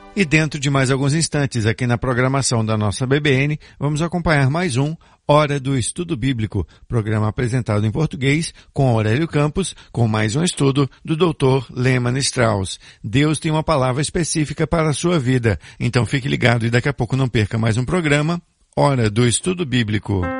E dentro de mais alguns instantes, aqui na programação da nossa BBN, vamos acompanhar mais um Hora do Estudo Bíblico, programa apresentado em português com Aurélio Campos, com mais um estudo do Dr. Lehmann Strauss. Deus tem uma palavra específica para a sua vida, então fique ligado e daqui a pouco não perca mais um programa, Hora do Estudo Bíblico.